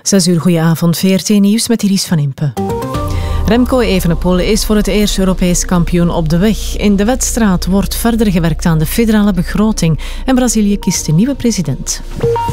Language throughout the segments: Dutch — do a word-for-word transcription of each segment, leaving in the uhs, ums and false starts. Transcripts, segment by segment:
Zes uur, goedenavond, V R T Nieuws met Iris van Impe. Remco Evenepoel is voor het eerst Europees kampioen op de weg. In de wedstrijd wordt verder gewerkt aan de federale begroting en Brazilië kiest een nieuwe president.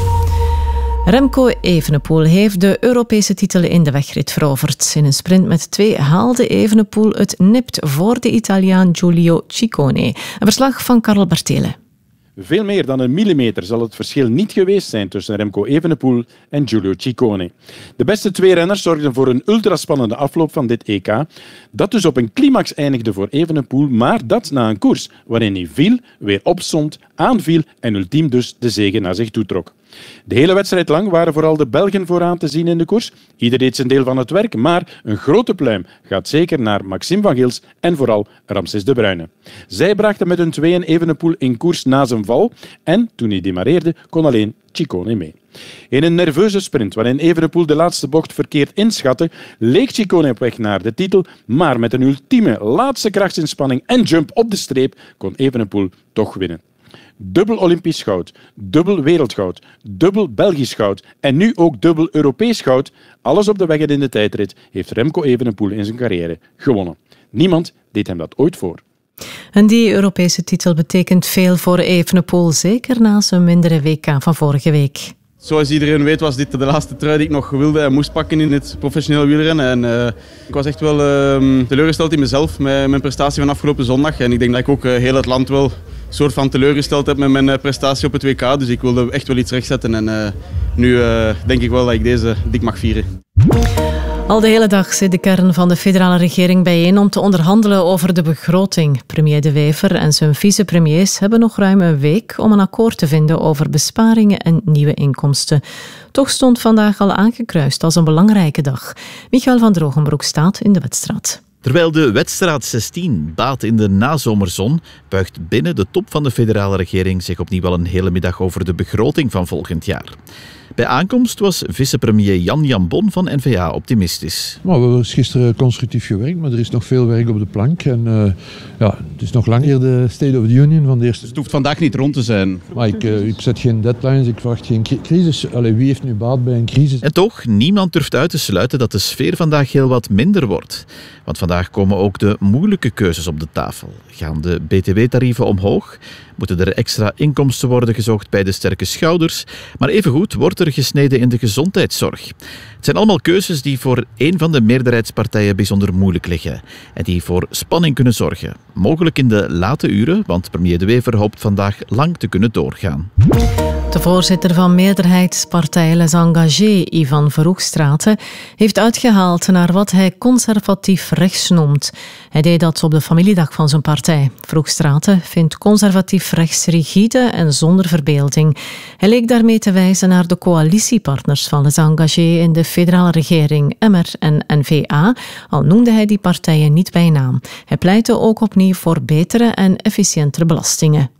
Remco Evenepoel heeft de Europese titel in de wegrit veroverd. In een sprint met twee haalde Evenepoel het nipt voor de Italiaan Giulio Ciccone. Een verslag van Karel Bertele. Veel meer dan een millimeter zal het verschil niet geweest zijn tussen Remco Evenepoel en Giulio Ciccone. De beste twee renners zorgden voor een ultraspannende afloop van dit E K, dat dus op een climax eindigde voor Evenepoel, maar dat na een koers waarin hij viel, weer opstond, aanviel en ultiem dus de zege naar zich toetrok. De hele wedstrijd lang waren vooral de Belgen vooraan te zien in de koers. Ieder deed zijn deel van het werk, maar een grote pluim gaat zeker naar Maxime van Gils en vooral Ramses de Bruyne. Zij brachten met hun tweeën Evenepoel in koers na zijn val en toen hij demareerde kon alleen Ciccone mee. In een nerveuze sprint waarin Evenepoel de laatste bocht verkeerd inschatte, leek Ciccone op weg naar de titel, maar met een ultieme laatste krachtsinspanning en jump op de streep kon Evenepoel toch winnen. Dubbel Olympisch goud, dubbel wereldgoud, dubbel Belgisch goud en nu ook dubbel Europees goud. Alles op de weg en in de tijdrit heeft Remco Evenepoel in zijn carrière gewonnen. Niemand deed hem dat ooit voor. En die Europese titel betekent veel voor Evenepoel, zeker na zijn mindere W K van vorige week. Zoals iedereen weet was dit de laatste trui die ik nog wilde en moest pakken in het professioneel wielrennen. En, uh, ik was echt wel uh, teleurgesteld in mezelf met mijn prestatie van afgelopen zondag. En ik denk dat ik ook uh, heel het land wel een soort van teleurgesteld heb met mijn uh, prestatie op het W K. Dus ik wilde echt wel iets rechtzetten. En uh, nu uh, denk ik wel dat ik deze dik mag vieren. Al de hele dag zit de kern van de federale regering bijeen om te onderhandelen over de begroting. Premier De Wever en zijn vicepremiers hebben nog ruim een week om een akkoord te vinden over besparingen en nieuwe inkomsten. Toch stond vandaag al aangekruist als een belangrijke dag. Michael van Drogenbroek staat in de wedstrijd. Terwijl de wedstrijd zestien baat in de nazomerzon, buigt binnen de top van de federale regering zich opnieuw al een hele middag over de begroting van volgend jaar. Bij aankomst was vicepremier Jan Jambon van N V A optimistisch. Nou, we hebben gisteren constructief gewerkt, maar er is nog veel werk op de plank. En, uh, ja, het is nog langer de State of the Union van de eerste... Dus het hoeft vandaag niet rond te zijn. Maar ik, uh, ik zet geen deadlines, ik verwacht geen crisis. Allee, wie heeft nu baat bij een crisis? En toch, niemand durft uit te sluiten dat de sfeer vandaag heel wat minder wordt. Want vandaag komen ook de moeilijke keuzes op de tafel. Gaan de B T W-tarieven omhoog? Moeten er extra inkomsten worden gezocht bij de sterke schouders? Maar evengoed wordt er gesneden in de gezondheidszorg. Het zijn allemaal keuzes die voor een van de meerderheidspartijen bijzonder moeilijk liggen en die voor spanning kunnen zorgen. Mogelijk in de late uren, want premier De Wever hoopt vandaag lang te kunnen doorgaan. De voorzitter van meerderheidspartij Les Engagés, Ivan Verhoegstraten, heeft uitgehaald naar wat hij conservatief rechts noemt. Hij deed dat op de familiedag van zijn partij. Verhoegstraten vindt conservatief rechts rigide en zonder verbeelding. Hij leek daarmee te wijzen naar de coalitiepartners van Les Engagés in de federale regering, M R en N V A, al noemde hij die partijen niet bij naam. Hij pleitte ook opnieuw voor betere en efficiëntere belastingen.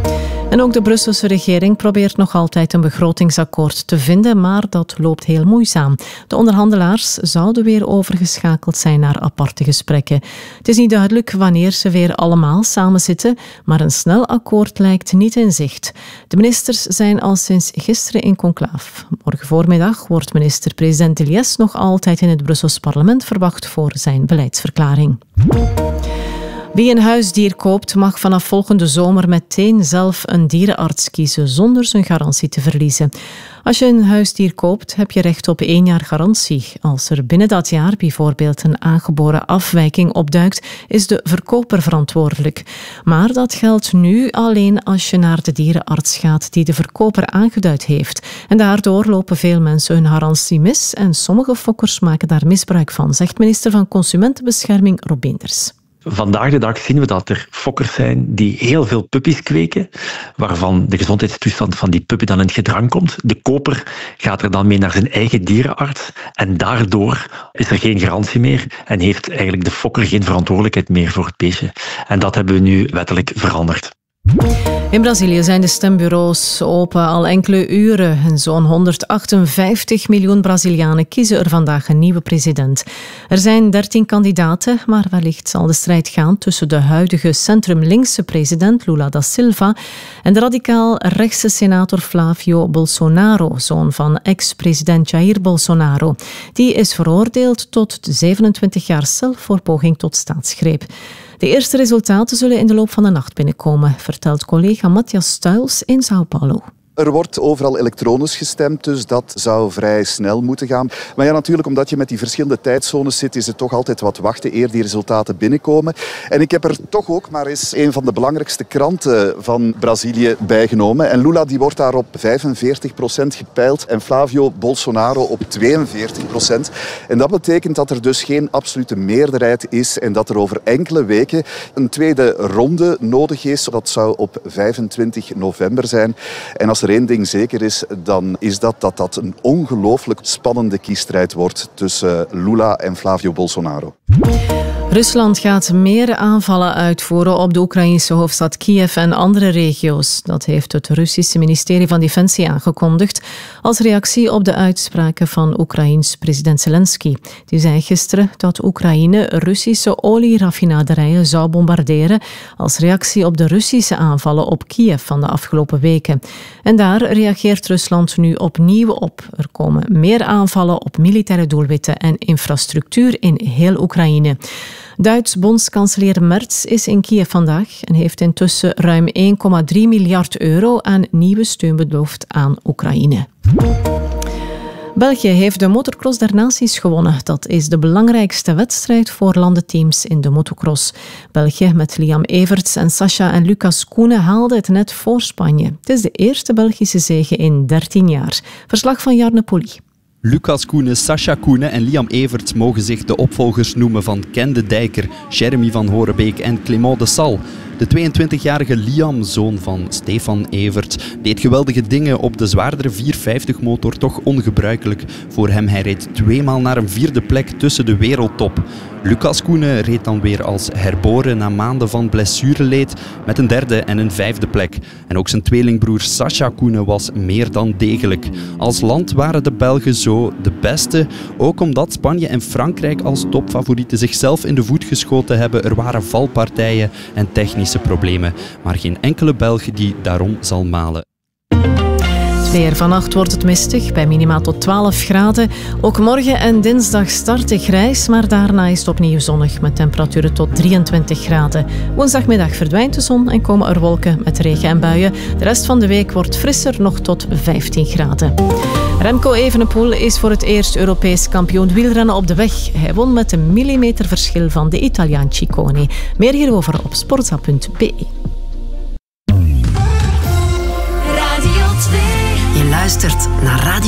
En ook de Brusselse regering probeert nog altijd een begrotingsakkoord te vinden, maar dat loopt heel moeizaam. De onderhandelaars zouden weer overgeschakeld zijn naar aparte gesprekken. Het is niet duidelijk wanneer ze weer allemaal samen zitten, maar een snel akkoord lijkt niet in zicht. De ministers zijn al sinds gisteren in conclaaf. Morgen voormiddag wordt minister-president Iliès nog altijd in het Brussels parlement verwacht voor zijn beleidsverklaring. Wie een huisdier koopt, mag vanaf volgende zomer meteen zelf een dierenarts kiezen, zonder zijn garantie te verliezen. Als je een huisdier koopt, heb je recht op één jaar garantie. Als er binnen dat jaar bijvoorbeeld een aangeboren afwijking opduikt, is de verkoper verantwoordelijk. Maar dat geldt nu alleen als je naar de dierenarts gaat die de verkoper aangeduid heeft. En daardoor lopen veel mensen hun garantie mis en sommige fokkers maken daar misbruik van, zegt minister van Consumentenbescherming Rob Beenders. Vandaag de dag zien we dat er fokkers zijn die heel veel puppies kweken, waarvan de gezondheidstoestand van die puppy dan in het gedrang komt. De koper gaat er dan mee naar zijn eigen dierenarts en daardoor is er geen garantie meer en heeft eigenlijk de fokker geen verantwoordelijkheid meer voor het beestje. En dat hebben we nu wettelijk veranderd. In Brazilië zijn de stembureaus open al enkele uren en zo'n honderdachtenvijftig miljoen Brazilianen kiezen er vandaag een nieuwe president. Er zijn dertien kandidaten, maar wellicht zal de strijd gaan tussen de huidige centrum-linkse president Lula da Silva en de radicaal-rechtse senator Flávio Bolsonaro, zoon van ex-president Jair Bolsonaro. Die is veroordeeld tot zevenentwintig jaar cel voor poging tot staatsgreep. De eerste resultaten zullen in de loop van de nacht binnenkomen, vertelt collega Matthias Stuils in São Paulo. Er wordt overal elektronisch gestemd, dus dat zou vrij snel moeten gaan. Maar ja, natuurlijk, omdat je met die verschillende tijdzones zit, is het toch altijd wat wachten eer die resultaten binnenkomen. En ik heb er toch ook maar eens een van de belangrijkste kranten van Brazilië bijgenomen. En Lula die wordt daar op vijfenveertig procent gepeild en Flávio Bolsonaro op tweeënveertig procent. En dat betekent dat er dus geen absolute meerderheid is en dat er over enkele weken een tweede ronde nodig is. Dat zou op vijfentwintig november zijn. En als er één ding zeker is, dan is dat dat dat een ongelooflijk spannende kiesstrijd wordt tussen Lula en Flávio Bolsonaro. Rusland gaat meer aanvallen uitvoeren op de Oekraïnse hoofdstad Kiev en andere regio's. Dat heeft het Russische ministerie van Defensie aangekondigd als reactie op de uitspraken van Oekraïens president Zelensky. Die zei gisteren dat Oekraïne Russische olieraffinaderijen zou bombarderen als reactie op de Russische aanvallen op Kiev van de afgelopen weken. En daar reageert Rusland nu opnieuw op. Er komen meer aanvallen op militaire doelwitten en infrastructuur in heel Oekraïne. Duits bondskanselier Merz is in Kiev vandaag en heeft intussen ruim één komma drie miljard euro aan nieuwe steun beloofd aan Oekraïne. België heeft de Motocross der Naties gewonnen. Dat is de belangrijkste wedstrijd voor landenteams in de motocross. België met Liam Everts en Sascha en Lucas Koenen haalde het net voor Spanje. Het is de eerste Belgische zege in dertien jaar. Verslag van Jarne Polly. Lucas Koenen, Sascha Koenen en Liam Everts mogen zich de opvolgers noemen van Ken de Dijker, Jeremy van Horebeek en Clément de Sal. De tweeëntwintigjarige Liam, zoon van Stefan Everts, deed geweldige dingen op de zwaardere vierhonderdvijftig motor, toch ongebruikelijk voor hem. Hij reed tweemaal naar een vierde plek tussen de wereldtop. Lucas Koenen reed dan weer als herboren na maanden van blessureleed met een derde en een vijfde plek. En ook zijn tweelingbroer Sascha Koenen was meer dan degelijk. Als land waren de Belgen zo de beste, ook omdat Spanje en Frankrijk als topfavorieten zichzelf in de voet geschoten hebben. Er waren valpartijen en technische problemen, maar geen enkele Belg die daarom zal malen. Weer vannacht wordt het mistig, bij minima tot twaalf graden. Ook morgen en dinsdag start het grijs, maar daarna is het opnieuw zonnig met temperaturen tot drieëntwintig graden. Woensdagmiddag verdwijnt de zon en komen er wolken met regen en buien. De rest van de week wordt frisser, nog tot vijftien graden. Remco Evenepoel is voor het eerst Europees kampioen wielrennen op de weg. Hij won met een millimeter verschil van de Italiaan Ciccone. Meer hierover op sportza punt be.